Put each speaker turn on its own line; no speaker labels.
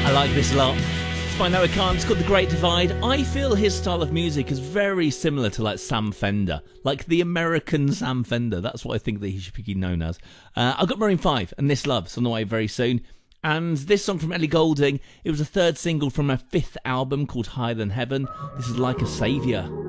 I like this a lot. It's by Noah Khan. It's called The Great Divide. I feel his style of music is very similar to like Sam Fender, like the American Sam Fender. That's what I think that he should be known as. I've got Maroon 5 and This Love's on the way very soon. And this song from Ellie Goulding, it was a third single from her fifth album called Higher Than Heaven. This is Like a Saviour.